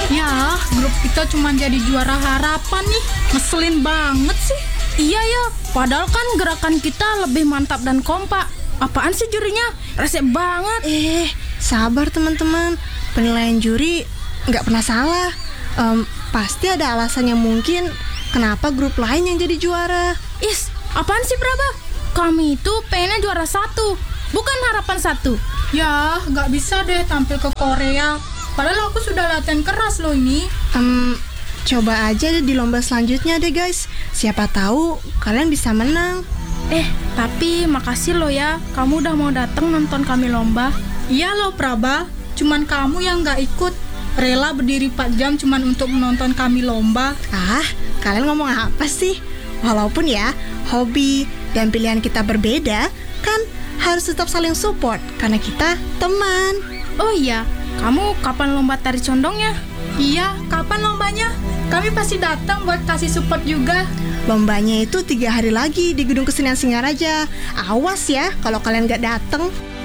Ya, grup kita cuma jadi juara harapan nih. Ngeselin banget sih. Iya ya, padahal kan gerakan kita lebih mantap dan kompak. Apaan sih jurinya? Resep banget. Sabar teman-teman. Penilaian juri nggak pernah salah. Pasti ada alasan yang mungkin kenapa grup lain yang jadi juara. Apaan sih Praba? Kami itu pengennya juara 1, bukan harapan 1. Ya, nggak bisa deh tampil ke Korea. Padahal aku sudah latihan keras loh ini. Coba aja di lomba selanjutnya deh guys. Siapa tahu kalian bisa menang. Tapi makasih lo ya, kamu udah mau datang nonton kami lomba. Iya loh Praba, cuman kamu yang nggak ikut. Rela berdiri 4 jam cuman untuk menonton kami lomba. Kalian ngomong apa sih? Walaupun ya, hobi dan pilihan kita berbeda, kan harus tetap saling support karena kita teman. Oh iya, kamu kapan lomba tari condongnya? Iya, kapan lombanya? Kami pasti datang buat kasih support juga. Lombanya itu 3 hari lagi di Gedung Kesenian Singaraja. Awas ya kalau kalian gak datang.